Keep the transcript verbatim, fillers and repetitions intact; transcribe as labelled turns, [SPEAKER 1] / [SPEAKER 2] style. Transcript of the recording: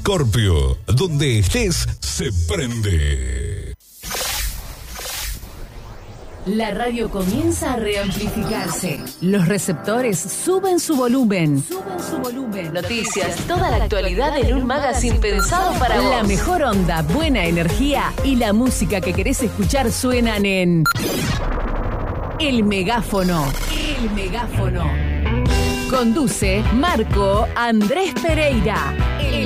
[SPEAKER 1] Scorpio, donde estés, se prende.
[SPEAKER 2] La radio comienza a reamplificarse. Los receptores suben su volumen. Suben su volumen. Noticias, toda la actualidad en un magazine pensado para vos. La mejor onda, buena energía y la música que querés escuchar suenan en El Megáfono. El Megáfono. Conduce Marco Andrés Pereira.